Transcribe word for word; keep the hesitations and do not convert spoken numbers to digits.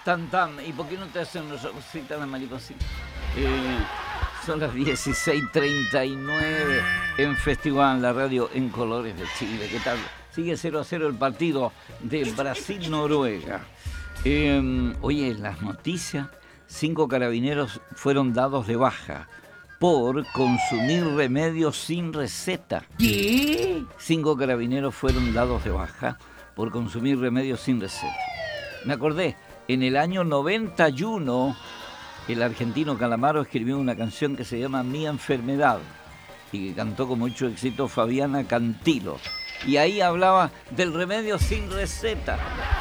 Tan, tan. ¿Y por qué no te hacen una cosita a la mariposita? Eh, son las dieciséis treinta y nueve en Festival, la radio en colores de Chile. ¿Qué tal? Sigue cero a cero el partido de Brasil-Noruega. Eh, oye, las noticias, cinco carabineros fueron dados de baja por consumir remedios sin receta. ¿Qué? Cinco carabineros fueron dados de baja por consumir remedios sin receta. Me acordé, en el año noventa y uno, el argentino Calamaro escribió una canción que se llama Mi Enfermedad y que cantó con mucho éxito Fabiana Cantilo. Y ahí hablaba del remedio sin receta.